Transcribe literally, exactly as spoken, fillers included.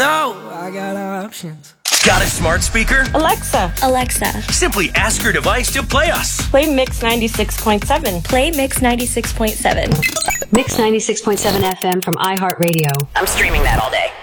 know I got options. Got a smart speaker? Alexa. Alexa. Simply ask your device to play us. Play Mix ninety-six point seven. Play Mix ninety-six point seven. Mix ninety-six point seven F M from iHeartRadio. I'm streaming that all day.